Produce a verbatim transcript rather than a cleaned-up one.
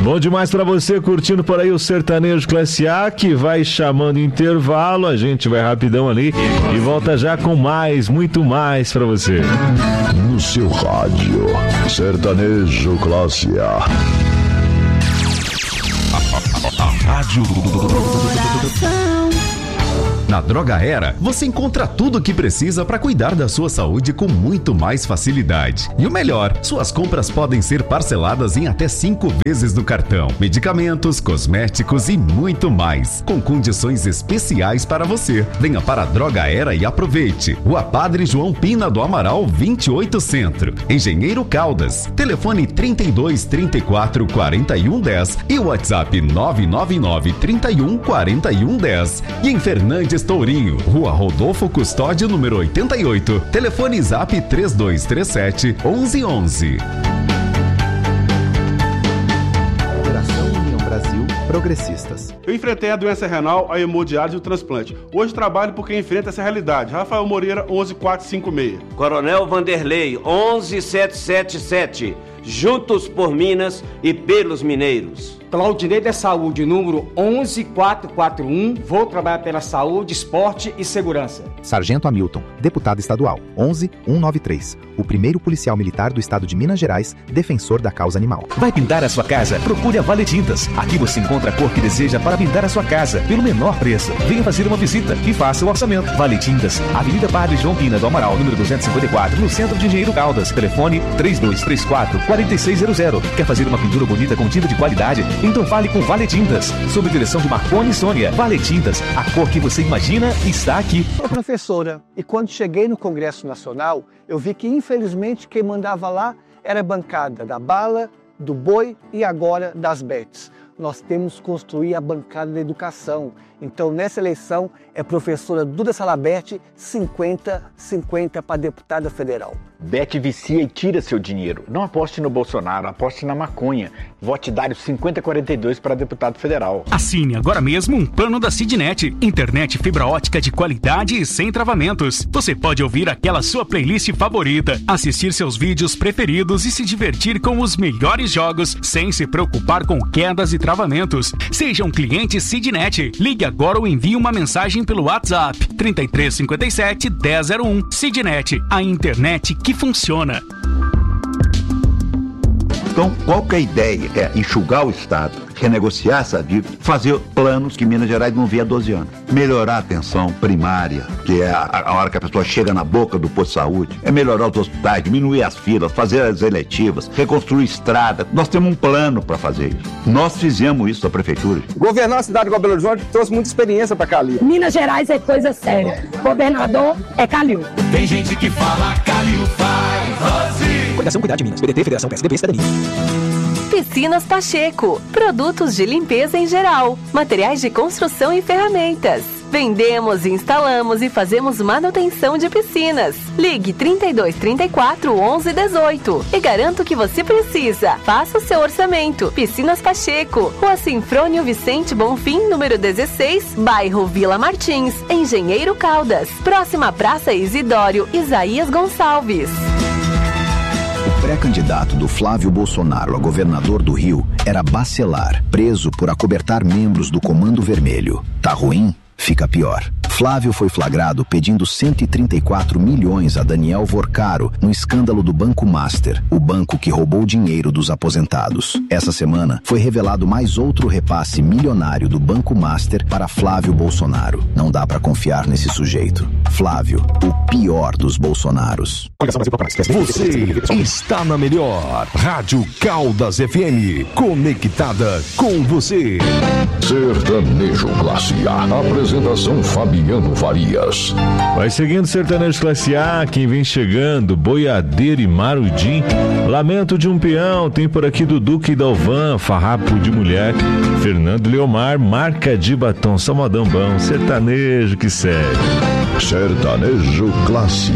Bom demais pra você, curtindo por aí o Sertanejo Classe A, que vai chamando intervalo. A gente vai rapidão ali e volta já com mais, muito mais pra você. No seu rádio, Sertanejo Classe A. Rádio Na Droga Era, você encontra tudo o que precisa para cuidar da sua saúde com muito mais facilidade. E o melhor, suas compras podem ser parceladas em até cinco vezes no cartão. Medicamentos, cosméticos e muito mais, com condições especiais para você. Venha para a Droga Era e aproveite. Rua Padre João Pina do Amaral, vinte e oito Centro. Engenheiro Caldas. Telefone trinta e dois, trinta e quatro, quarenta e um, dez e o WhatsApp nove nove nove, trinta e um, quarenta e um, dez. E em Fernandes Tourinho, Rua Rodolfo Custódio, número oitenta e oito. Telefone Zap três dois três sete, onze onze. Operação União Brasil Progressistas. Eu enfrentei a doença renal, a hemodiálise e o transplante. Hoje trabalho por quem enfrenta essa realidade. Rafael Moreira, onze quatrocentos e cinquenta e seis. Coronel Vanderlei, onze setecentos e setenta e sete. Juntos por Minas e pelos mineiros. Claudinei da Saúde, número onze quatrocentos e quarenta e um. Vou trabalhar pela saúde, esporte e segurança. Sargento Hamilton, deputado estadual, onze mil cento e noventa e três. O primeiro policial militar do estado de Minas Gerais, defensor da causa animal. Vai pintar a sua casa? Procure a Vale Tintas. Aqui você encontra a cor que deseja para pintar a sua casa, pelo menor preço. Venha fazer uma visita e faça o orçamento. Vale Tintas, Avenida Padre João Pina do Amaral, número duzentos e cinquenta e quatro, no centro de Engenheiro Caldas. Telefone três dois três quatro, quatro seis zero zero. Quer fazer uma pintura bonita com tinta de qualidade? Então fale com Vale Tintas, sob direção de Marconi e Sônia. Vale Tintas, a cor que você imagina está aqui. Sou professora e quando cheguei no Congresso Nacional, eu vi que infelizmente quem mandava lá era a bancada da bala, do boi e agora das bets. Nós temos que construir a bancada da educação. Então, nessa eleição, é professora Duda Salabert, cinquenta cinquenta para deputada federal. Bet vicia e tira seu dinheiro. Não aposte no Bolsonaro, aposte na maconha. Vote Dário cinquenta quarenta e dois para deputado federal. Assine agora mesmo um plano da Cidnet. Internet fibra ótica de qualidade e sem travamentos. Você pode ouvir aquela sua playlist favorita, assistir seus vídeos preferidos e se divertir com os melhores jogos sem se preocupar com quedas e travamentos. Seja um cliente Cidnet. Ligue agora ou envie uma mensagem pelo WhatsApp trinta e três cinquenta e sete, dez zero um. Cidnet, a internet que funciona. Então, qual que é a ideia? É enxugar o Estado, renegociar essa dívida, fazer planos que Minas Gerais não via há doze anos. Melhorar a atenção primária, que é a, a hora que a pessoa chega na boca do posto de saúde. É melhorar os hospitais, diminuir as filas, fazer as eletivas, reconstruir estrada. Nós temos um plano para fazer isso. Nós fizemos isso na prefeitura. Governar a cidade de Belo Horizonte trouxe muita experiência para Calil. Minas Gerais é coisa séria. Governador é Calil. Tem gente que fala Calil faz. Rose. Coligação Cuidar de Minas. P D T, Federação P S D B, Cidadania. Piscinas Pacheco. Produtos de limpeza em geral. Materiais de construção e ferramentas. Vendemos, instalamos e fazemos manutenção de piscinas. Ligue trinta e dois, trinta e quatro, onze, dezoito e garanto que você precisa. Faça o seu orçamento. Piscinas Pacheco, Rua Sinfrônio Vicente Bonfim, número dezesseis, bairro Vila Martins, Engenheiro Caldas. Próxima Praça Isidório Isaías Gonçalves. O pré-candidato do Flávio Bolsonaro a governador do Rio era Bacelar, preso por acobertar membros do Comando Vermelho. Tá ruim? Fica pior. Flávio foi flagrado pedindo cento e trinta e quatro milhões a Daniel Vorcaro no escândalo do Banco Master, o banco que roubou dinheiro dos aposentados. Essa semana foi revelado mais outro repasse milionário do Banco Master para Flávio Bolsonaro. Não dá pra confiar nesse sujeito. Flávio, o pior dos Bolsonaros. Você está na melhor Rádio Caldas F M, conectada com você. Sertanejo Classe A, apresentação Fabiano Farias. Vai seguindo Sertanejo Classe A, quem vem chegando, Boiadeiro e Marudim, Lamento de um Peão, tem por aqui do Duque e Dalvan, Farrapo de Mulher, Fernando Leomar, Marca de Batom, só modão bom, sertanejo que segue. Sertanejo Classe